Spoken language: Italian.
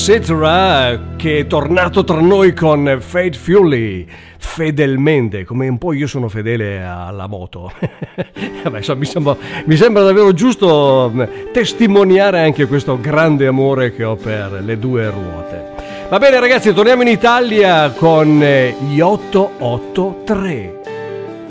Cetera, che è tornato tra noi con Faithfully, fedelmente, come un po' io sono fedele alla moto. Vabbè, insomma, mi sembra davvero giusto testimoniare anche questo grande amore che ho per le due ruote. Va bene ragazzi, torniamo in Italia con gli 883.